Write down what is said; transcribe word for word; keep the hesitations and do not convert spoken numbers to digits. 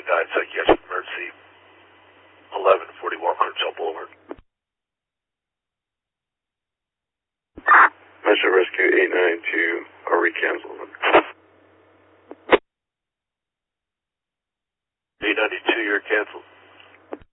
died psychiatric emergency. eleven forty-one Crenshaw Boulevard. Metro Rescue eight nine two, are we canceled? eight ninety-two, you're canceled.